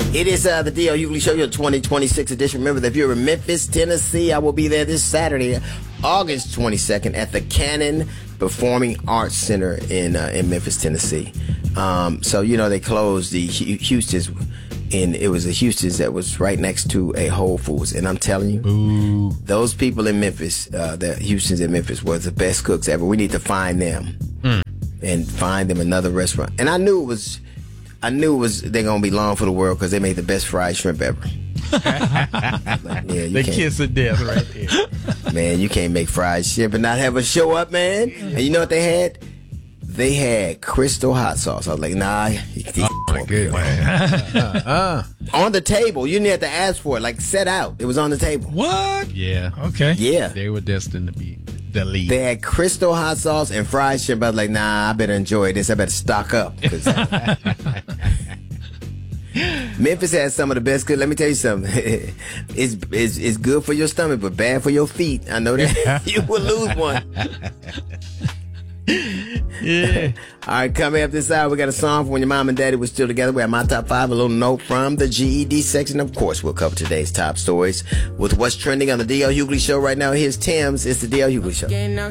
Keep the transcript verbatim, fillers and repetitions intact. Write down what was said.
It is uh, the D L Hughley Show, your twenty twenty-six edition. Remember that if you're in Memphis, Tennessee, I will be there this Saturday, August twenty-second, at the Cannon Performing Arts Center in uh, in Memphis, Tennessee. Um, so, you know, they closed the Houston's, and it was a Houston's that was right next to a Whole Foods. And I'm telling you, Ooh. those people in Memphis, uh, the Houston's in Memphis, were the best cooks ever. We need to find them mm. and find them another restaurant. And I knew it was... I knew it was they're gonna be long for the world because they made the best fried shrimp ever. Like, yeah, you the can't, kiss of death right there. Man, you can't make fried shrimp and not have a show up, man. And you know what they had? They had Crystal hot sauce. I was like, nah. You, you oh my goodness. uh, uh. On the table, you didn't have to ask for it. Like set out, it was on the table. What? Yeah. Okay. Yeah. They were destined to be the lead. They had Crystal hot sauce and fried shrimp. I was like, nah, I better enjoy this. I better stock up. Memphis has some of the best good. Let me tell you something. it's, it's it's good for your stomach, but bad for your feet. I know that. You will lose one. Yeah. All right, coming up this hour, we got a song from when your mom and daddy were still together. We have my top five, a little note from the G E D section. Of course, we'll cover today's top stories with what's trending on the D L Hughley Show right now. Here's Tim's. It's the D L Hughley Show.